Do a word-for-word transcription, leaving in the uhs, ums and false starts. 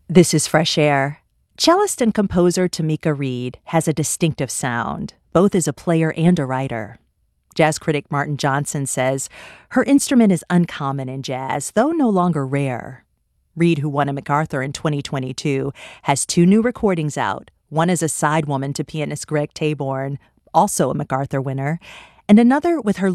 This is Fresh Air. Cellist and composer Tamika Reed has a distinctive sound, both as a player and a writer. Jazz critic Martin Johnson says her instrument is uncommon in jazz, though no longer rare. Reed, who won a MacArthur in twenty twenty-two, has two new recordings out, one as a sidewoman to pianist Greg Taborn, also a MacArthur winner, and another with her